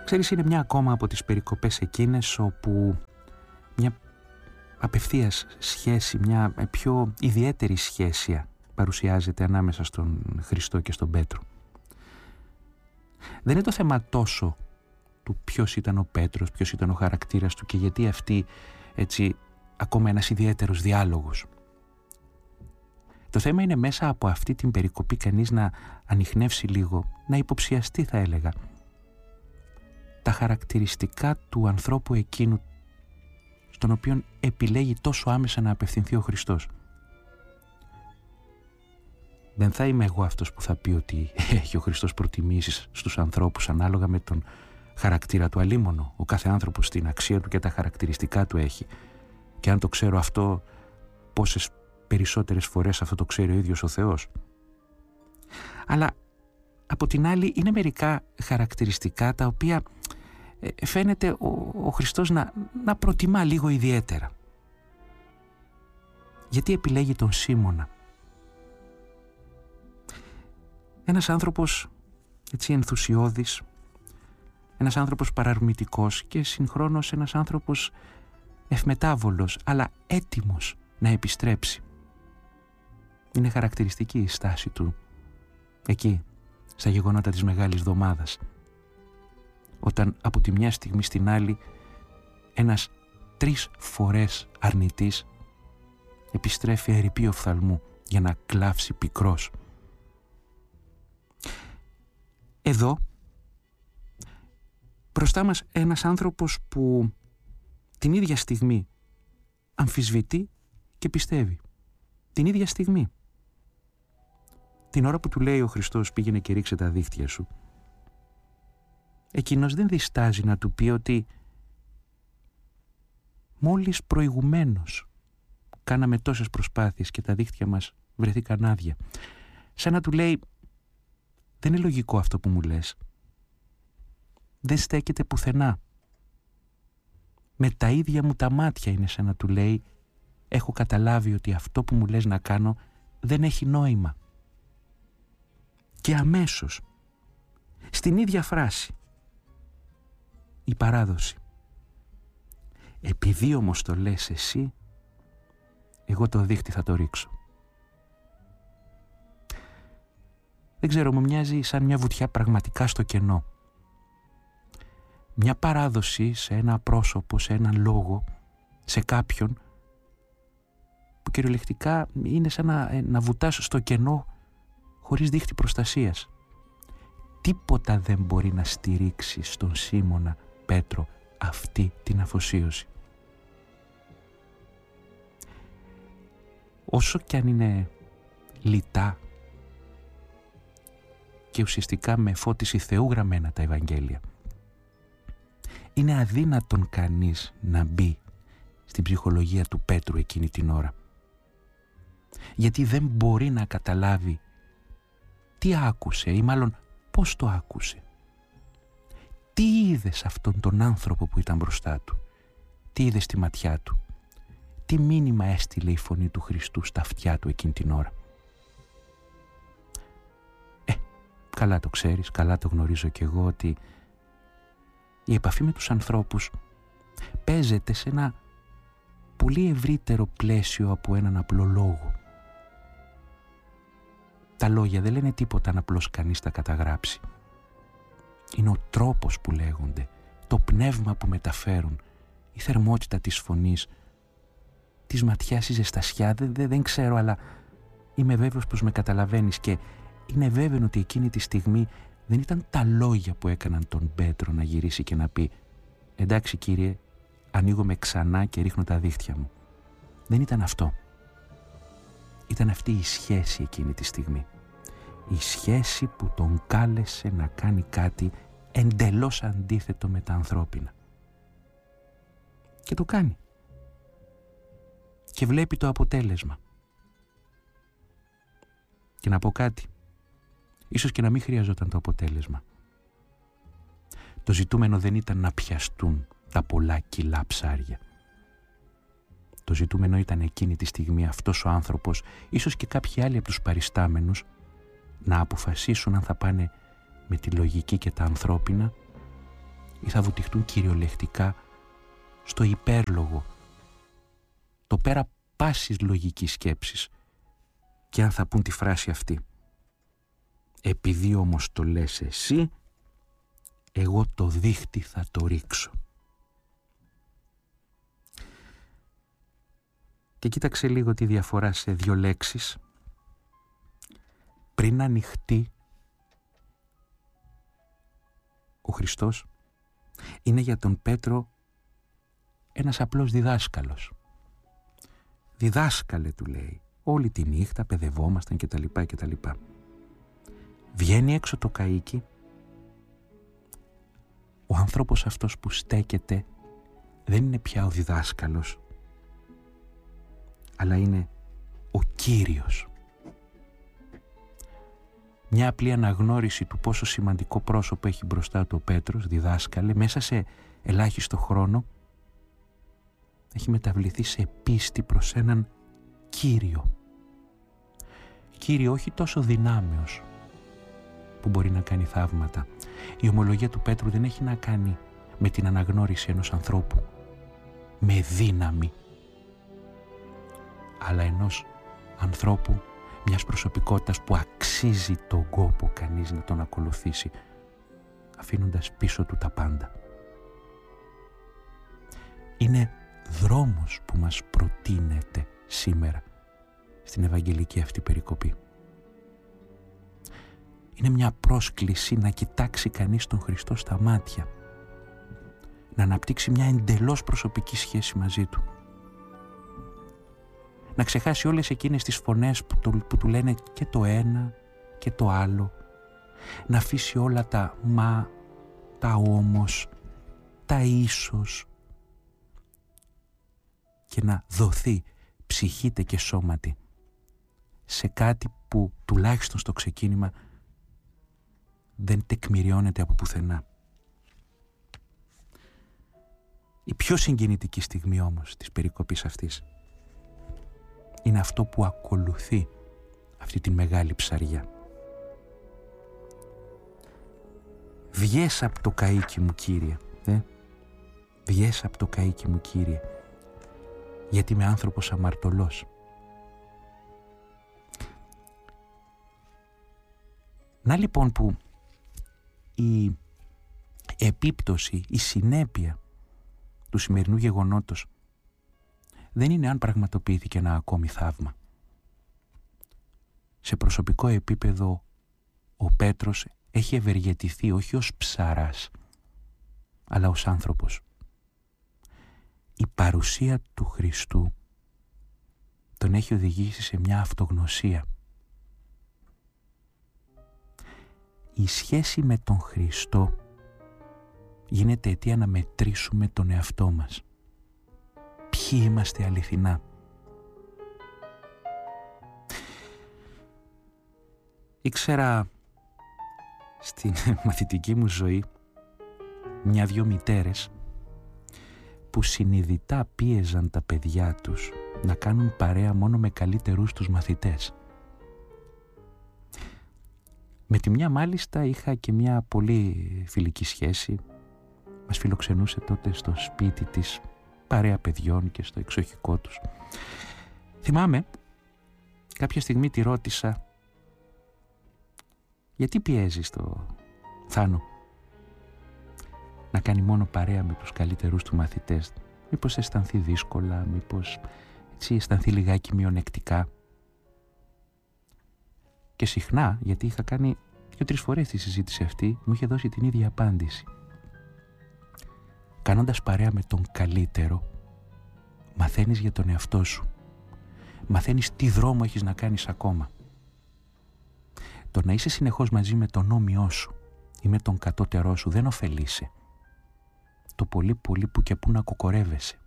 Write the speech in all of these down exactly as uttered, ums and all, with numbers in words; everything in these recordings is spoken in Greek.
Ξέρεις, είναι μια ακόμα από τις περικοπές εκείνες όπου μια απευθείας σχέση, μια πιο ιδιαίτερη σχέση παρουσιάζεται ανάμεσα στον Χριστό και στον Πέτρο. Δεν είναι το θέμα τόσο του ποιος ήταν ο Πέτρος, ποιος ήταν ο χαρακτήρας του και γιατί αυτή έτσι ακόμα ένας ιδιαίτερος διάλογος. Το θέμα είναι μέσα από αυτή την περικοπή κανείς να ανιχνεύσει λίγο, να υποψιαστεί θα έλεγα, τα χαρακτηριστικά του ανθρώπου εκείνου στον οποίο επιλέγει τόσο άμεσα να απευθυνθεί ο Χριστός. Δεν θα είμαι εγώ αυτός που θα πει ότι έχει ο Χριστός προτιμήσεις στους ανθρώπους ανάλογα με τον χαρακτήρα του αλίμονο. Ο κάθε άνθρωπος την αξία του και τα χαρακτηριστικά του έχει. Και αν το ξέρω αυτό, πόσες περισσότερες φορές αυτό το ξέρει ο ίδιος ο Θεός. Αλλά από την άλλη είναι μερικά χαρακτηριστικά τα οποία φαίνεται ο, ο Χριστός να, να προτιμά λίγο ιδιαίτερα. Γιατί επιλέγει τον Σίμωνα? Ένας άνθρωπος έτσι ενθουσιώδης, ένας άνθρωπος παραρμητικός και συγχρόνως ένας άνθρωπος ευμετάβολος, αλλά έτοιμος να επιστρέψει. Είναι χαρακτηριστική η στάση του εκεί, στα γεγονότα της Μεγάλης Εβδομάδας, όταν από τη μια στιγμή στην άλλη ένας τρεις φορές αρνητής επιστρέφει ερειπή οφθαλμού για να κλάψει πικρός. Εδώ μπροστά μας ένας άνθρωπος που την ίδια στιγμή αμφισβητεί και πιστεύει. Την ίδια στιγμή. Την ώρα που του λέει ο Χριστός πήγαινε και ρίξε τα δίχτυα σου, εκείνος δεν διστάζει να του πει ότι μόλις προηγουμένως κάναμε τόσες προσπάθειες και τα δίχτυα μας βρεθήκαν άδεια. Σαν να του λέει, δεν είναι λογικό αυτό που μου λες. Δεν στέκεται πουθενά. Με τα ίδια μου τα μάτια είναι σαν να του λέει, έχω καταλάβει ότι αυτό που μου λες να κάνω δεν έχει νόημα. Και αμέσως, στην ίδια φράση, η παράδοση. Επειδή όμως το λες εσύ, εγώ το δίχτυ θα το ρίξω. Δεν ξέρω, μου μοιάζει σαν μια βουτιά πραγματικά στο κενό. Μια παράδοση σε ένα πρόσωπο, σε έναν λόγο, σε κάποιον, που κυριολεκτικά είναι σαν να, να βουτάς στο κενό χωρίς δίχτυ προστασίας. Τίποτα δεν μπορεί να στηρίξει στον Σίμωνα Πέτρο αυτή την αφοσίωση. Όσο κι αν είναι λιτά και ουσιαστικά με φώτιση Θεού γραμμένα τα Ευαγγέλια, είναι αδύνατον κανείς να μπει στην ψυχολογία του Πέτρου εκείνη την ώρα. Γιατί δεν μπορεί να καταλάβει τι άκουσε ή μάλλον πώς το άκουσε. Τι είδε σε αυτόν τον άνθρωπο που ήταν μπροστά του. Τι είδε στη ματιά του. Τι μήνυμα έστειλε η φωνή του Χριστού στα αυτιά του εκείνη την ώρα. Ε, καλά το ξέρεις, καλά το γνωρίζω κι εγώ ότι η επαφή με τους ανθρώπους παίζεται σε ένα πολύ ευρύτερο πλαίσιο από έναν απλό λόγο. Τα λόγια δεν λένε τίποτα αν απλώς κανείς τα καταγράψει. Είναι ο τρόπος που λέγονται, το πνεύμα που μεταφέρουν, η θερμότητα της φωνής, της ματιάς, η ζεστασιά, δεν, δεν, δεν ξέρω, αλλά είμαι βέβαιος πως με καταλαβαίνεις και είναι βέβαιο ότι εκείνη τη στιγμή δεν ήταν τα λόγια που έκαναν τον Πέτρο να γυρίσει και να πει «Εντάξει Κύριε, ανοίγομαι ξανά και ρίχνω τα δίχτυα μου». Δεν ήταν αυτό. Ήταν αυτή η σχέση εκείνη τη στιγμή. Η σχέση που τον κάλεσε να κάνει κάτι εντελώς αντίθετο με τα ανθρώπινα. Και το κάνει. Και βλέπει το αποτέλεσμα. Και να πω κάτι. Ίσως και να μην χρειαζόταν το αποτέλεσμα. Το ζητούμενο δεν ήταν να πιαστούν τα πολλά κιλά ψάρια. Το ζητούμενο ήταν εκείνη τη στιγμή αυτός ο άνθρωπος, ίσως και κάποιοι άλλοι από τους παριστάμενους, να αποφασίσουν αν θα πάνε με τη λογική και τα ανθρώπινα ή θα βουτυχτούν κυριολεκτικά στο υπέρλογο, το πέρα πάσης λογικής σκέψης, και αν θα πούν τη φράση αυτή: επειδή όμως το λες εσύ, εγώ το δίχτυ θα το ρίξω. Και κοίταξε λίγο τη διαφορά σε δύο λέξεις. Πριν ανοιχτεί ο Χριστός, είναι για τον Πέτρο ένας απλός διδάσκαλος. Διδάσκαλε, του λέει, όλη τη νύχτα παιδευόμασταν κτλ. κτλ. Βγαίνει έξω το καΐκι, ο άνθρωπος αυτός που στέκεται δεν είναι πια ο διδάσκαλος, αλλά είναι ο Κύριος. Μια απλή αναγνώριση του πόσο σημαντικό πρόσωπο έχει μπροστά του ο Πέτρος, διδάσκαλε, μέσα σε ελάχιστο χρόνο έχει μεταβληθεί σε πίστη προς έναν Κύριο. Κύριο όχι τόσο δυνάμεως που μπορεί να κάνει θαύματα. Η ομολογία του Πέτρου δεν έχει να κάνει με την αναγνώριση ενός ανθρώπου με δύναμη, αλλά ενός ανθρώπου, μιας προσωπικότητας που αξίζει τον κόπο κανείς να τον ακολουθήσει, αφήνοντας πίσω του τα πάντα. Είναι δρόμος που μας προτείνεται σήμερα στην Ευαγγελική αυτή περικοπή. Είναι μια πρόσκληση να κοιτάξει κανείς τον Χριστό στα μάτια, να αναπτύξει μια εντελώς προσωπική σχέση μαζί του, να ξεχάσει όλες εκείνες τις φωνές που του, που του λένε και το ένα και το άλλο, να αφήσει όλα τα μα, τα όμως, τα ίσως, και να δοθεί ψυχήτε και σώματι σε κάτι που τουλάχιστον στο ξεκίνημα δεν τεκμηριώνεται από πουθενά. Η πιο συγκινητική στιγμή όμως της περικοπής αυτής είναι αυτό που ακολουθεί αυτή τη μεγάλη ψαριά. Βγες από το καΐκι μου, Κύριε, ε? Βγες από το καΐκι μου, Κύριε, γιατί είμαι άνθρωπος αμαρτωλός. Να λοιπόν που η επίπτωση, η συνέπεια του σημερινού γεγονότος δεν είναι αν πραγματοποιήθηκε ένα ακόμη θαύμα. Σε προσωπικό επίπεδο ο Πέτρος έχει ευεργετηθεί όχι ως ψαράς, αλλά ως άνθρωπος. Η παρουσία του Χριστού τον έχει οδηγήσει σε μια αυτογνωσία. Η σχέση με τον Χριστό γίνεται αιτία να μετρήσουμε τον εαυτό μας. Ποιοι είμαστε αληθινά. Ήξερα στην μαθητική μου ζωή μια-δυο μητέρες που συνειδητά πίεζαν τα παιδιά τους να κάνουν παρέα μόνο με καλύτερους τους μαθητές. Με τη μια μάλιστα είχα και μια πολύ φιλική σχέση. Μας φιλοξενούσε τότε στο σπίτι της, παρέα παιδιών και στο εξοχικό τους. Θυμάμαι, κάποια στιγμή τη ρώτησα, γιατί πιέζεις το Θάνο να κάνει μόνο παρέα με τους καλύτερους του μαθητές? Μήπως αισθανθεί δύσκολα, μήπως έτσι αισθανθεί λιγάκι μειονεκτικά? Και συχνά, γιατί είχα κάνει δύο-τρεις φορές τη συζήτηση αυτή, μου είχε δώσει την ίδια απάντηση. Κάνοντας παρέα με τον καλύτερο, μαθαίνεις για τον εαυτό σου. Μαθαίνεις τι δρόμο έχεις να κάνεις ακόμα. Το να είσαι συνεχώς μαζί με τον όμοιό σου ή με τον κατώτερό σου δεν ωφελείσαι. Το πολύ πολύ που και που να κοκορεύεσαι.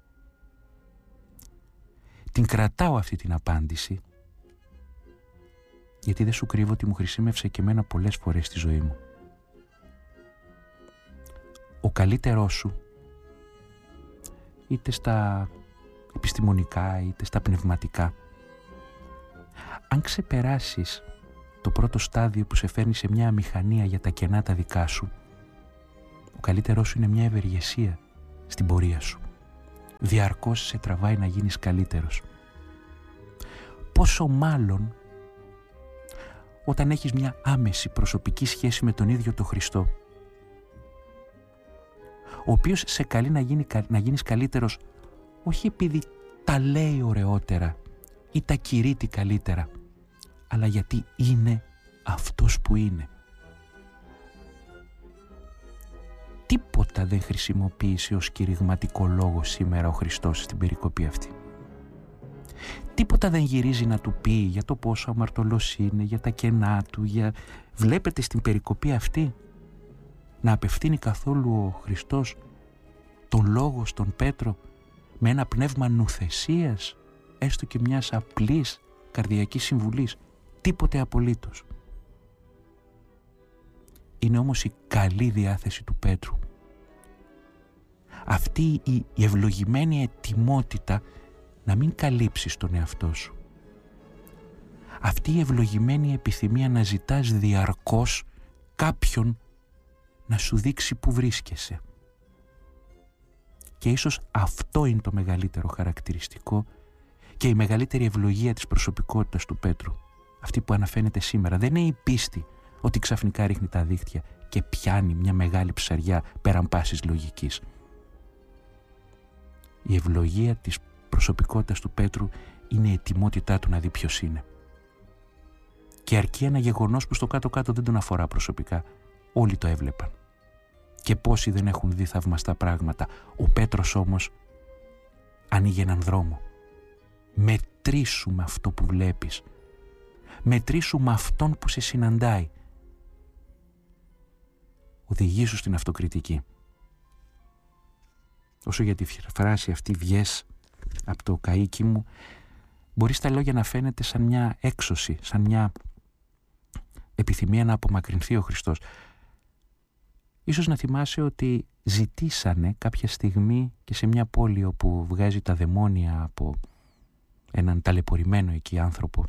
Την κρατάω αυτή την απάντηση, γιατί δεν σου κρύβω ότι μου χρησιμεύσε και εμένα πολλές φορές στη ζωή μου. Ο καλύτερός σου, είτε στα επιστημονικά είτε στα πνευματικά, αν ξεπεράσεις το πρώτο στάδιο που σε φέρνει σε μια αμηχανία για τα κενά τα δικά σου, Ο καλύτερός σου είναι μια ευεργεσία στην πορεία σου. Διαρκώς σε τραβάει να γίνεις καλύτερος. Πόσο μάλλον όταν έχεις μια άμεση προσωπική σχέση με τον ίδιο τον Χριστό, ο οποίος σε καλεί να, γίνει, να γίνεις καλύτερος όχι επειδή τα λέει ωραιότερα ή τα κηρύττει καλύτερα, αλλά γιατί είναι αυτός που είναι. Τίποτα δεν χρησιμοποίησε ως κηρυγματικό λόγο σήμερα ο Χριστός στην περικοπή αυτή. Τίποτα δεν γυρίζει να του πει για το πόσο αμαρτωλός είναι, για τα κενά του, για... Βλέπετε στην περικοπή αυτή να απευθύνει καθόλου ο Χριστός τον λόγο στον Πέτρο με ένα πνεύμα νουθεσίας, έστω και μιας απλής καρδιακής συμβουλής? Τίποτε απολύτως. Είναι όμως η καλή διάθεση του Πέτρου. Αυτή η ευλογημένη ετοιμότητα να μην καλύψεις τον εαυτό σου. Αυτή η ευλογημένη επιθυμία να ζητάς διαρκώς κάποιον να σου δείξει που βρίσκεσαι. Και ίσως αυτό είναι το μεγαλύτερο χαρακτηριστικό και η μεγαλύτερη ευλογία της προσωπικότητας του Πέτρου. Αυτή που αναφαίνεται σήμερα δεν είναι η πίστη ότι ξαφνικά ρίχνει τα δίχτυα και πιάνει μια μεγάλη ψαριά πέραν πάσης λογικής. Η ευλογία της προσωπικότητας του Πέτρου είναι η ετοιμότητά του να δει ποιος είναι. Και αρκεί ένα γεγονός που στο κάτω-κάτω δεν τον αφορά προσωπικά. Όλοι το έβλεπαν. Και πόσοι δεν έχουν δει θαυμαστά πράγματα. Ο Πέτρος όμως ανοίγει έναν δρόμο. Μετρήσου με αυτό που βλέπεις. Μετρήσου με αυτόν που σε συναντάει. Οδηγήσου στην αυτοκριτική. Όσο για τη φράση αυτή «βγες από το καΐκι μου», μπορεί στα λόγια να φαίνεται σαν μια έξωση, σαν μια επιθυμία να απομακρυνθεί ο Χριστός. Ίσως να θυμάσαι ότι ζητήσανε κάποια στιγμή και σε μια πόλη όπου βγάζει τα δαιμόνια από έναν ταλαιπωρημένο εκεί άνθρωπο,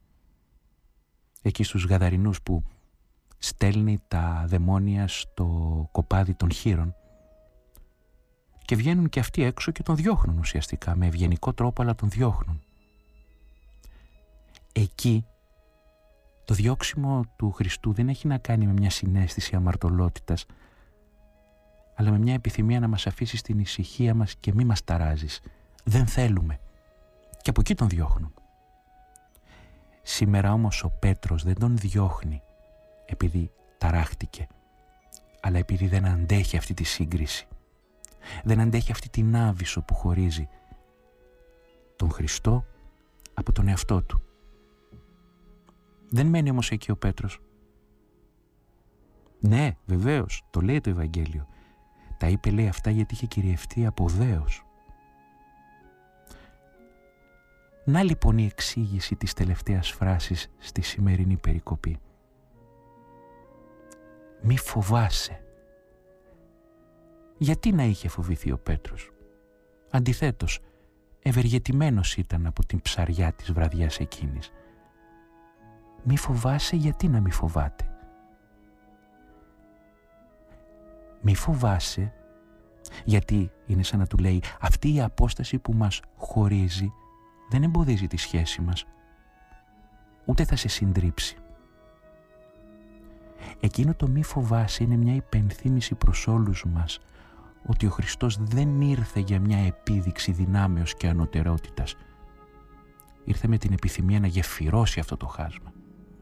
εκεί στους Γαδαρινούς που στέλνει τα δαιμόνια στο κοπάδι των χήρων, και βγαίνουν και αυτοί έξω και τον διώχνουν ουσιαστικά, με ευγενικό τρόπο, αλλά τον διώχνουν. Εκεί το διώξιμο του Χριστού δεν έχει να κάνει με μια συναίσθηση αμαρτωλότητας, αλλά με μια επιθυμία να μας αφήσει στην ησυχία μας και μη μας ταράζεις. Δεν θέλουμε. Και από εκεί τον διώχνουν. Σήμερα όμως ο Πέτρος δεν τον διώχνει επειδή ταράχτηκε, αλλά επειδή δεν αντέχει αυτή τη σύγκριση. Δεν αντέχει αυτή την άβυσσο που χωρίζει τον Χριστό από τον εαυτό του. Δεν μένει όμως εκεί ο Πέτρος. Ναι, βεβαίως, το λέει το Ευαγγέλιο. Τα είπε, λέει, αυτά γιατί είχε κυριευτεί από δέος. Να λοιπόν η εξήγηση της τελευταίας φράσης στη σημερινή περικοπή. Μη φοβάσαι. Γιατί να είχε φοβηθεί ο Πέτρος? Αντιθέτως, ευεργετημένος ήταν από την ψαριά της βραδιάς εκείνης. Μη φοβάσαι, γιατί να μη φοβάται? Μη φοβάσαι, γιατί είναι σαν να του λέει, αυτή η απόσταση που μας χωρίζει δεν εμποδίζει τη σχέση μας, ούτε θα σε συντρίψει. Εκείνο το μη φοβάσαι είναι μια υπενθύμηση προς όλους μας ότι ο Χριστός δεν ήρθε για μια επίδειξη δυνάμεως και ανωτερότητας. Ήρθε με την επιθυμία να γεφυρώσει αυτό το χάσμα.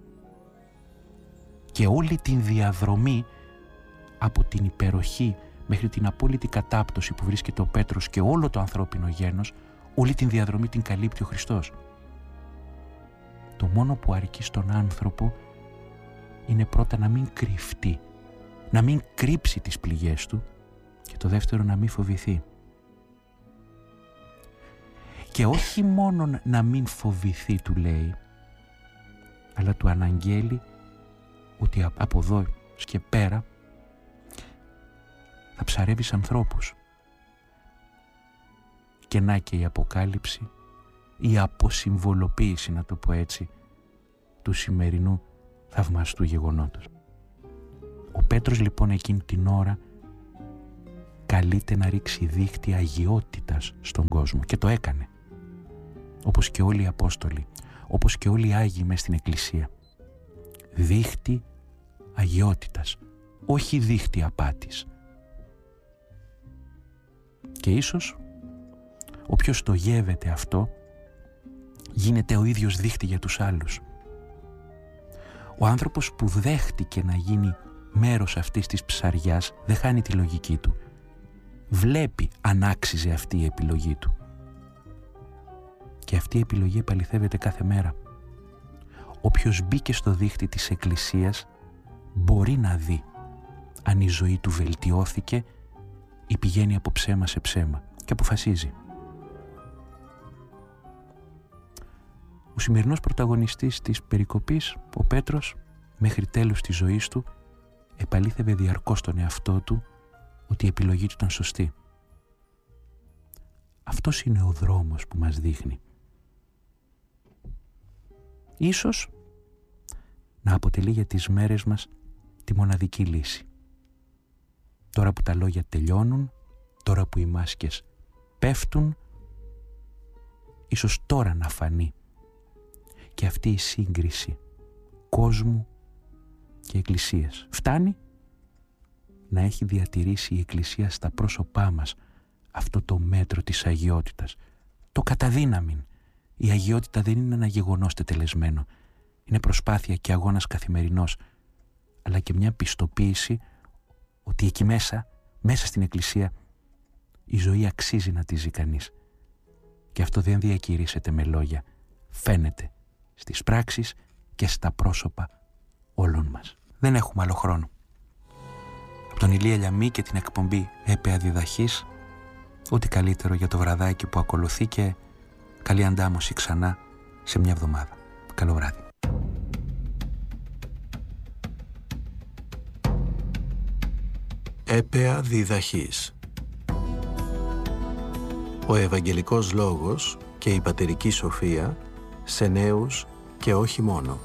Και όλη την διαδρομή από την υπεροχή μέχρι την απόλυτη κατάπτωση που βρίσκεται ο Πέτρος και όλο το ανθρώπινο γένος, όλη την διαδρομή την καλύπτει ο Χριστός. Το μόνο που αρκεί στον άνθρωπο είναι πρώτα να μην κρυφτεί, να μην κρύψει τις πληγές του, και το δεύτερο να μην φοβηθεί. Και όχι μόνο να μην φοβηθεί, του λέει, αλλά του αναγγέλει ότι από εδώ και πέρα θα ψαρεύεις ανθρώπους. Και να και η αποκάλυψη, η αποσυμβολοποίηση, να το πω έτσι, του σημερινού θαυμαστού γεγονότος. Ο Πέτρος λοιπόν εκείνη την ώρα καλείται να ρίξει δίχτυ αγιότητας στον κόσμο και το έκανε. Όπως και όλοι οι Απόστολοι, όπως και όλοι οι Άγιοι μες στην Εκκλησία. Δίχτυ αγιότητας, όχι δίχτυ απάτης. Και ίσως όποιος το γεύεται αυτό γίνεται ο ίδιος δίχτυ για τους άλλους. Ο άνθρωπος που δέχτηκε να γίνει μέρος αυτής της ψαριάς δεν χάνει τη λογική του. Βλέπει αν άξιζε αυτή η επιλογή του. Και αυτή η επιλογή επαληθεύεται κάθε μέρα. Όποιος μπήκε στο δίχτυ της Εκκλησίας μπορεί να δει αν η ζωή του βελτιώθηκε ή πηγαίνει από ψέμα σε ψέμα και αποφασίζει. Ο σημερινός πρωταγωνιστής της περικοπής, ο Πέτρος, μέχρι τέλους της ζωής του, επαλήθευε διαρκώς τον εαυτό του ότι η επιλογή του ήταν σωστή. Αυτός είναι ο δρόμος που μας δείχνει. Ίσως να αποτελεί για τις μέρες μας τη μοναδική λύση. Τώρα που τα λόγια τελειώνουν, τώρα που οι μάσκες πέφτουν, ίσως τώρα να φανεί και αυτή η σύγκριση κόσμου και εκκλησίας. Φτάνει να έχει διατηρήσει η Εκκλησία στα πρόσωπά μας αυτό το μέτρο της αγιότητας. Το καταδύναμιν. Η αγιότητα δεν είναι ένα γεγονός τετελεσμένο. Είναι προσπάθεια και αγώνας καθημερινός, αλλά και μια πιστοποίηση ότι εκεί μέσα, μέσα στην Εκκλησία, η ζωή αξίζει να τη ζει κανείς. Και αυτό δεν διακηρύσσεται με λόγια. Φαίνεται στις πράξεις και στα πρόσωπα όλων μας. Δεν έχουμε άλλο χρόνο. Από τον Ηλία Λιαμή και την εκπομπή Έπαια Διδαχής, ό,τι καλύτερο για το βραδάκι που ακολουθεί και καλή αντάμωση ξανά σε μια εβδομάδα. Καλό βράδυ. Έπαια Διδαχής. Ο Ευαγγελικός Λόγος και η Πατερική Σοφία σε νέους και όχι μόνο.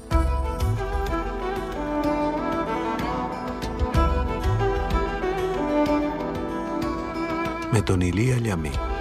Με τον Ηλία Λιαμή.